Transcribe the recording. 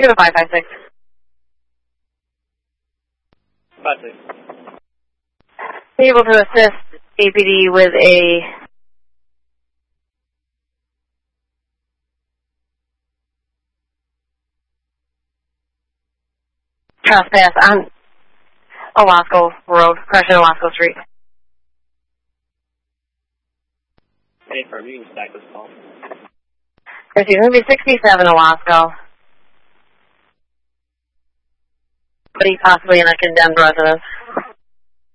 go to 556. 56. Be able to assist APD with a trespass on Olasco Road, crashing Olasco Street. Hey, firm, you can stack this call. It's going to be 67 Olasco. But he's possibly in a condemned residence.